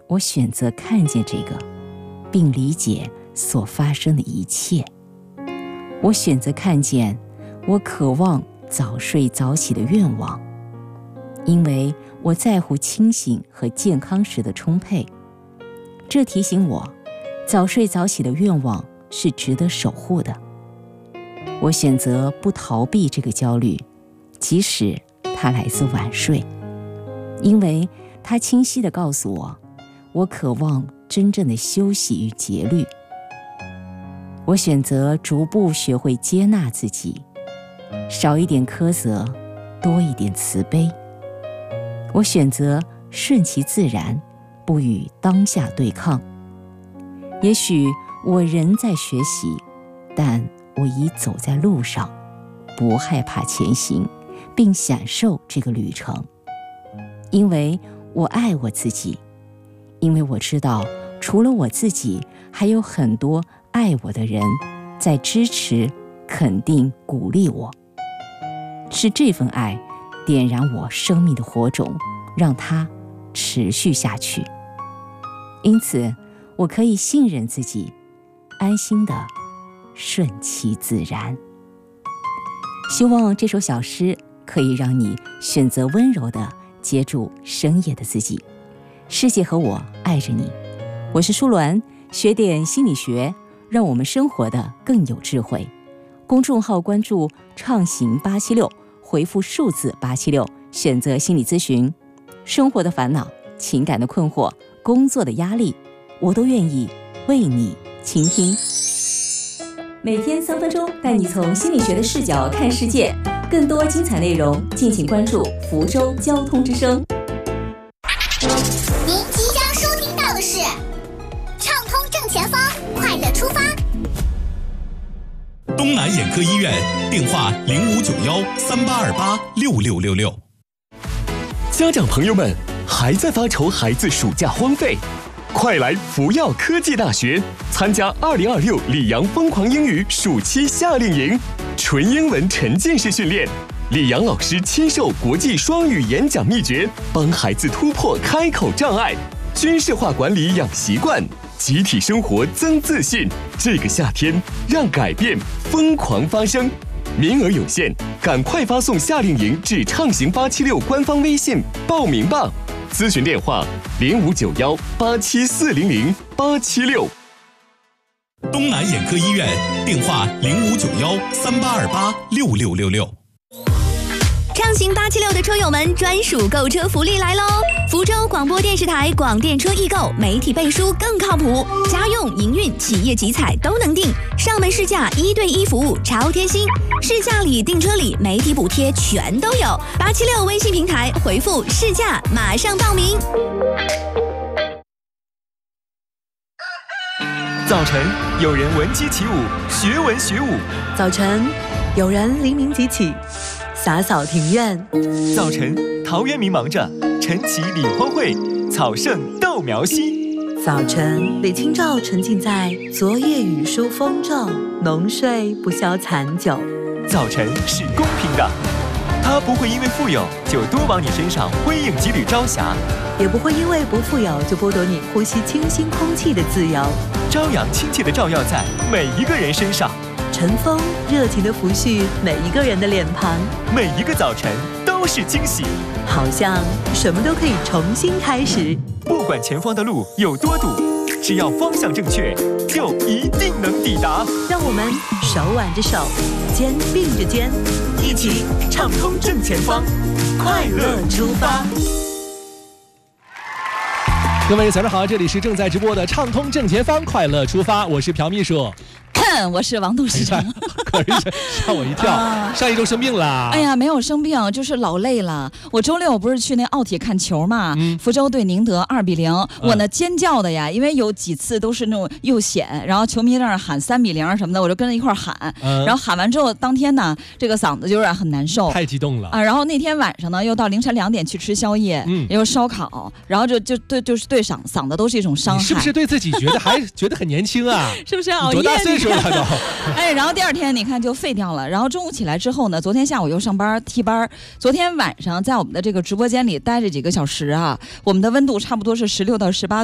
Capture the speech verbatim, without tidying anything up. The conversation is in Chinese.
我选择看见这个，并理解所发生的一切。我选择看见我渴望早睡早起的愿望，因为我在乎清醒和健康时的充沛。这提醒我，早睡早起的愿望是值得守护的。我选择不逃避这个焦虑，即使它来自晚睡，因为它清晰地告诉我，我渴望真正的休息与节律。我选择逐步学会接纳自己，少一点苛责，多一点慈悲。我选择顺其自然，不与当下对抗。也许我仍在学习，但我已走在路上，不害怕前行，并享受这个旅程。因为我爱我自己，因为我知道除了我自己，还有很多爱我的人在支持、肯定、鼓励我。是这份爱点燃我生命的火种，让它持续下去。因此我可以信任自己，安心地顺其自然。希望这首小诗可以让你选择温柔地接住深夜的自己。世界和我爱着你，我是舒鸾，学点心理学，让我们生活的更有智慧。公众号关注畅行八七六，回复数字八七六，选择心理咨询。生活的烦恼、情感的困惑、工作的压力，我都愿意为你倾听。每天三分钟，带你从心理学的视角看世界。更多精彩内容，敬请关注福州交通之声。 您即将收听到的是畅通正前方，快乐出发。 东南眼科医院，电话零五九幺三八二八六六六六。 家长朋友们，还在发愁孩子暑假荒废？快来福耀科技大学参加二零二六里昂疯狂英语暑期夏令营，纯英文沉浸式训练，李阳老师亲授国际双语演讲秘诀，帮孩子突破开口障碍，军事化管理养习惯，集体生活增自信。这个夏天，让改变疯狂发生。名额有限，赶快发送夏令营至畅行八七六官方微信报名吧。咨询电话零五九幺八七四零零八七六。 东南眼科医院，电话零五九幺三八二八六六六六。 畅行八七六的车友们，专属购车福利来喽！福州广播电视台广电车易购，媒体背书更靠谱，家用、营运、企业集采都能订，上门试驾一对一服务超贴心，试驾礼、订车礼、媒体补贴全都有。八七六微信平台回复试驾，马上报名。 早晨，有人闻鸡起舞，学文学武； 早晨，有人黎明即起，洒扫庭院。 早晨，陶渊明忙着晨起理荒秽，草盛豆苗稀。 早晨，李清照沉浸在昨夜雨疏风骤，浓睡不消残酒。 早晨是公平的，它不会因为富有就多往你身上辉映几缕朝霞， 也不会因为不富有就剥夺你呼吸清新空气的自由。 朝阳亲切地照耀在每一个人身上， 晨风热情地拂去每一个人的脸庞， 每一个早晨都是惊喜， 好像什么都可以重新开始。 不管前方的路有多堵，只要方向正确，就一定能抵达。 让我们手挽着手，肩并着肩， 一起畅通正前方，快乐出发。 各位早上好，这里是正在直播的畅通正前方，快乐出发，我是朴秘书。 我是王董事长， 可是吓我一跳、啊，上一周生病了。 哎呀，没有生病，就是老累了。我周六不是去那奥体看球嘛，嗯、福州对宁德二比零、嗯，我呢尖叫的呀，因为有几次都是那种又险，然后球迷在那喊三比零什么的，我就跟着一块喊、嗯。然后喊完之后，当天呢，这个嗓子就有点很难受， 太激动了啊。然后那天晚上呢，又到凌晨两点去吃宵夜，嗯，又烧烤，然后就就对就是对嗓嗓子都是一种伤害。 你是不是对自己觉得还觉得很年轻啊？ 是不是熬夜？ 多大岁数了都？ 哎，然后第二天你看就废掉了，然后中午起来之后呢，昨天下午又上班替班，昨天晚上在我们的这个直播间里待着几个小时啊，我们的温度差不多是十六到十八。